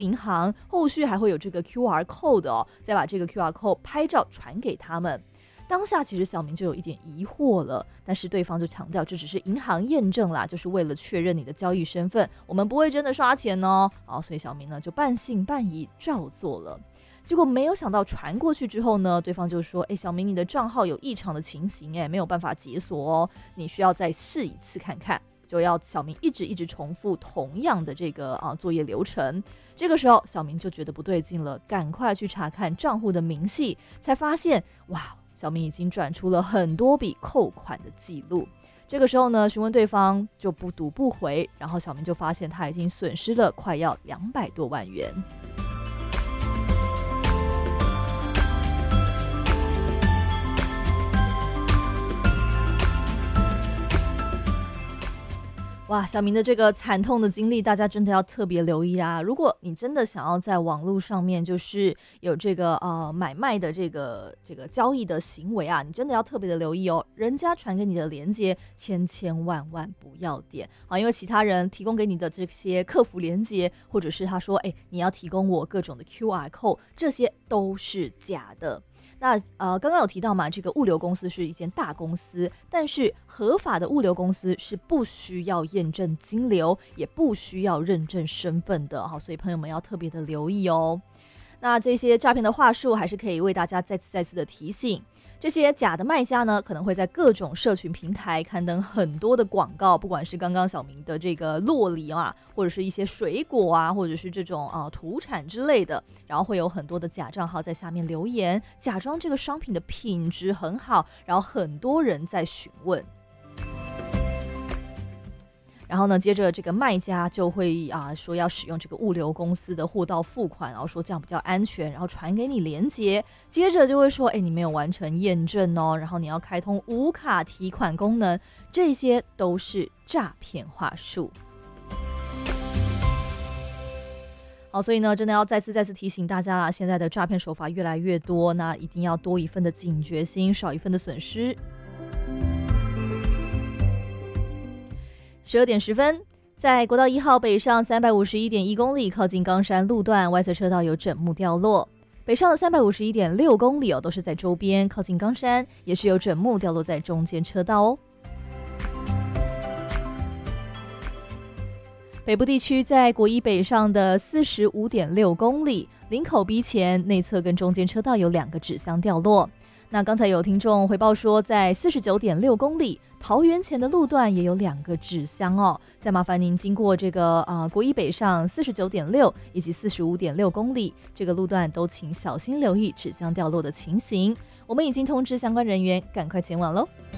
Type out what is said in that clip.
银行，后续还会有这个 QR code 哦，再把这个 QR code 拍照传给他们。当下其实小明就有一点疑惑了，但是对方就强调这只是银行验证啦，就是为了确认你的交易身份，我们不会真的刷钱哦。所以小明呢就半信半疑照做了。结果没有想到传过去之后呢，对方就说小明你的账号有异常的情形没有办法解锁哦，你需要再试一次看看。就要小明一直重复同样的这个作业流程。这个时候小明就觉得不对劲了，赶快去查看账户的明细，才发现哇，小明已经转出了很多笔扣款的记录。这个时候呢，询问对方就不读不回，然后小明就发现他已经损失了快要200多万元。哇，小明的这个惨痛的经历，大家真的要特别留意啊！如果你真的想要在网络上面就是有这个买卖的这个交易的行为啊，你真的要特别的留意哦。人家传给你的连结，千万不要点因为其他人提供给你的这些客服连结，或者是他说你要提供我各种的 QR code， 这些都是假的。那刚刚有提到嘛，这个物流公司是一间大公司，但是合法的物流公司是不需要验证金流，也不需要认证身份的，所以朋友们要特别的留意哦。那这些诈骗的话术还是可以为大家再次的提醒。这些假的卖家呢，可能会在各种社群平台刊登很多的广告，不管是刚刚小明的这个酪梨或者是一些水果或者是这种土产之类的，然后会有很多的假账号在下面留言，假装这个商品的品质很好，然后很多人在询问。然后呢，接着这个卖家就会说要使用这个物流公司的货到付款，然后说这样比较安全，然后传给你连结，接着就会说你没有完成验证哦，然后你要开通无卡提款功能，这些都是诈骗话术。好，所以呢，真的要再次提醒大家啦，现在的诈骗手法越来越多，那一定要多一份的警觉心，少一份的损失。12点10分，在国道1号北上351.1公里，靠近冈山路段，外侧车道有枕木掉落。北上的351.6公里都是在周边，靠近冈山，也是有枕木掉落在中间车道哦。北部地区在国一北上的45.6公里，林口 B 前内侧跟中间车道有2个纸箱掉落。那刚才有听众回报说，在49.6公里桃园前的路段也有2个纸箱哦。再麻烦您经过这个国一北上49.6以及45.6公里这个路段，都请小心留意纸箱掉落的情形。我们已经通知相关人员赶快前往咯。